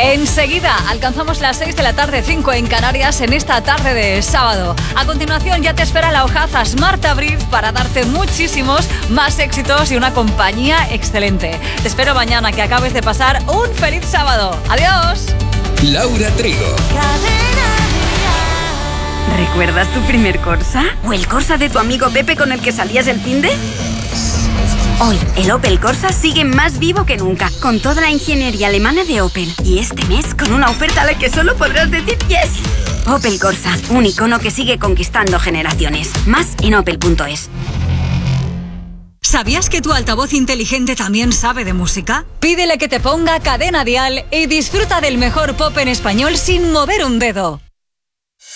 Enseguida alcanzamos las 6 de la tarde, 5 en Canarias, en esta tarde de sábado. A continuación ya te espera la hojaza Smart Abriz para darte muchísimos más éxitos y una compañía excelente. Te espero mañana, que acabes de pasar un feliz sábado. ¡Adiós! Laura Trigo. ¿Recuerdas tu primer Corsa? ¿O el Corsa de tu amigo Pepe con el que salías el finde? Hoy, el Opel Corsa sigue más vivo que nunca, con toda la ingeniería alemana de Opel. Y este mes, con una oferta a la que solo podrás decir yes. Opel Corsa, un icono que sigue conquistando generaciones. Más en opel.es. ¿Sabías que tu altavoz inteligente también sabe de música? Pídele que te ponga Cadena Dial y disfruta del mejor pop en español sin mover un dedo.